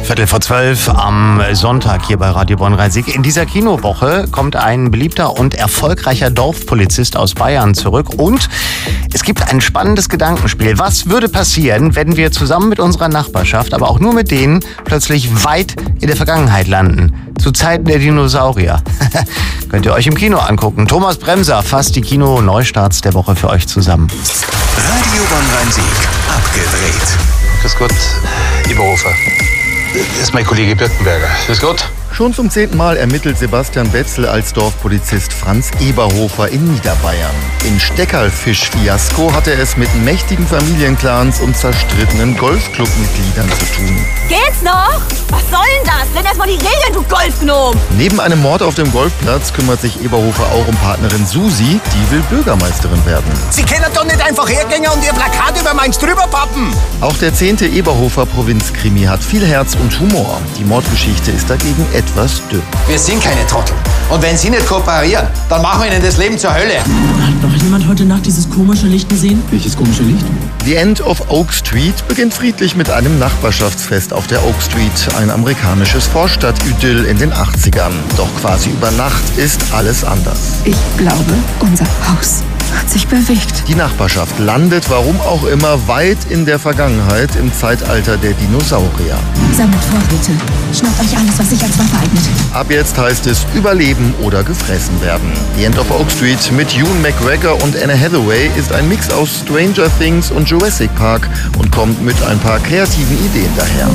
11:15 am Sonntag hier bei Radio Bonn-Rhein-Sieg. In dieser Kinowoche kommt ein beliebter und erfolgreicher Dorfpolizist aus Bayern zurück. Und es gibt ein spannendes Gedankenspiel. Was würde passieren, wenn wir zusammen mit unserer Nachbarschaft, aber auch nur mit denen, plötzlich weit in der Vergangenheit landen? Zu Zeiten der Dinosaurier. Könnt ihr euch im Kino angucken. Thomas Bremser fasst die Kino-Neustarts der Woche für euch zusammen. Radio Bonn-Rhein-Sieg. Abgedreht. Grüß Gott, Eberhofer. Das ist mein Kollege Birkenberger. Grüß Gott. Schon zum 10. Mal ermittelt Sebastian Betzel als Dorfpolizist Franz Eberhofer in Niederbayern. In Steckerlfisch-Fiasko hat er es mit mächtigen Familienclans und zerstrittenen Golfclubmitgliedern zu tun. Geht's noch? Was soll denn das? Nenn erst mal die Regeln, du Golfgnom! Neben einem Mord auf dem Golfplatz kümmert sich Eberhofer auch um Partnerin Susi, die will Bürgermeisterin werden. Sie können doch nicht einfach hergehen und Ihr Plakat über meins drüber pappen! Auch der 10. Eberhofer Provinzkrimi hat viel Herz und Humor. Die Mordgeschichte ist dagegen etwas dünn. Wir sind keine Trottel. Und wenn Sie nicht kooperieren, dann machen wir Ihnen das Leben zur Hölle. Hat noch jemand heute Nacht dieses komische Licht gesehen? Welches komische Licht? The End of Oak Street beginnt friedlich mit einem Nachbarschaftsfest auf der Oak Street, ein amerikanisches Vorstadtidyll in den 80ern. Doch quasi über Nacht ist alles anders. Ich glaube, unser Haus hat sich bewegt. Die Nachbarschaft landet, warum auch immer, weit in der Vergangenheit, im Zeitalter der Dinosaurier. Sammelt Vorräte. Schnappt euch alles, was sich als Waffe eignet. Ab jetzt heißt es überleben oder gefressen werden. The End of Oak Street mit Ewan McGregor und Anne Hathaway ist ein Mix aus Stranger Things und Jurassic Park und kommt mit ein paar kreativen Ideen daher.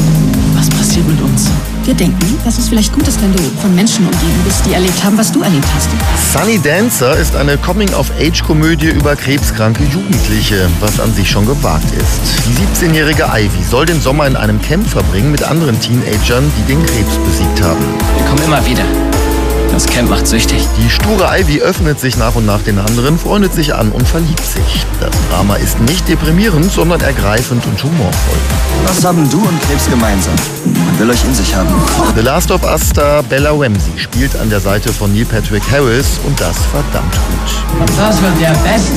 Was passiert mit uns? Wir denken, dass es vielleicht gut ist, wenn du von Menschen umgeben bist, die erlebt haben, was du erlebt hast. Sunny Dancer ist eine Coming-of-Age-Komödie über krebskranke Jugendliche, was an sich schon gewagt ist. Die 17-jährige Ivy soll den Sommer in einem Camp verbringen mit anderen Teenagern, die den Krebs besiegt haben. Wir kommen immer wieder. Das Camp macht süchtig. Die sture Ivy öffnet sich nach und nach den anderen, freundet sich an und verliebt sich. Das Drama ist nicht deprimierend, sondern ergreifend und humorvoll. Was haben du und Krebs gemeinsam? Man will euch in sich haben. The Last of Us-Star Bella Ramsey spielt an der Seite von Neil Patrick Harris und das verdammt gut. Das wird der beste